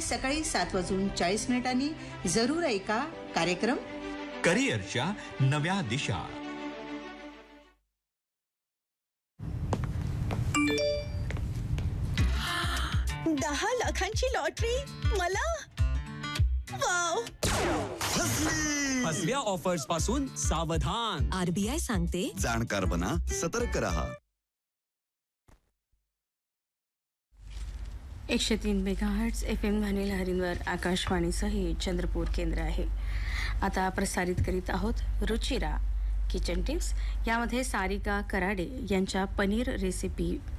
सकाळी 7:40 जरूर ऐका कार्यक्रम करिअरच्या नव्या दिशा. दहा लाखांची लॉटरी मला. वाव. फसव्या ऑफर्स पासून सावधान. RBI सांगते, जाणकार बना, सतर्क रहा. 103 मेगाहर्ट्झ FM लहरींवर आकाशवाणीचं हे चंद्रपूर केंद्र आहे. आता प्रसारित करीत आहोत रुचिरा किचन टिप्स. यामध्ये सारिका कराडे यांच्या पनीर रेसिपी